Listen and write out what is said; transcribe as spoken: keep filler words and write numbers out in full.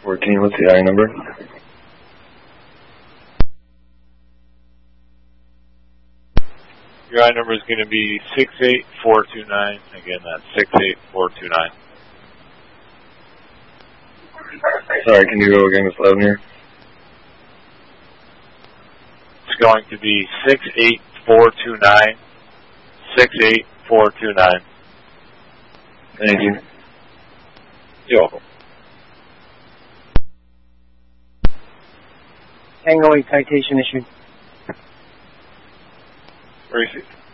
fourteen, what's the I number? Your I number is going to be six eight four two nine. Again, that's six eight four two nine. Sorry, can you go again with eleven here? It's going to be six eight four two nine. six eight four two nine. Thank you. You're welcome. Tango eight citation issued. Receive.